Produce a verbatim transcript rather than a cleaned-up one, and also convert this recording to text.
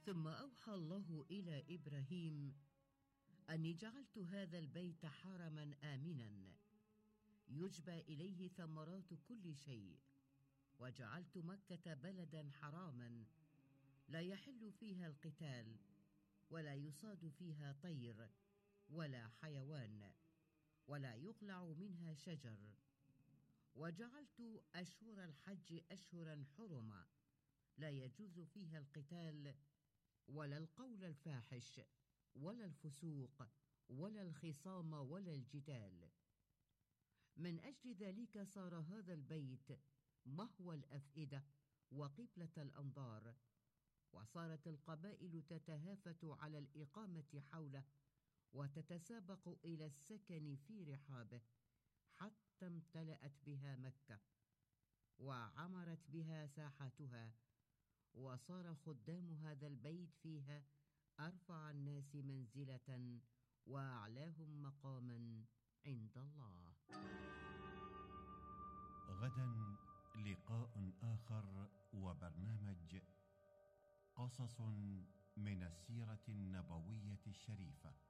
ثم أوحى الله إلى إبراهيم: أني جعلت هذا البيت حرما آمنا يجبى إليه ثمرات كل شيء، وجعلت مكة بلدا حراما لا يحل فيها القتال، ولا يصاد فيها طير ولا حيوان، ولا يقلع منها شجر. وجعلت أشهر الحج أشهرا حرما لا يجوز فيها القتال، ولا القول الفاحش، ولا الفسوق، ولا الخصام، ولا الجدال. من أجل ذلك صار هذا البيت مهوى الأفئدة وقبلة الأنظار، وصارت القبائل تتهافت على الإقامة حوله وتتسابق إلى السكن في رحابه، حتى امتلأت بها مكة وعمرت بها ساحاتها، وصار خدام هذا البيت فيها أرفع الناس منزلة وأعلاهم مقاما عند الله. غدا لقاء آخر وبرنامج قصص من السيرة النبوية الشريفة.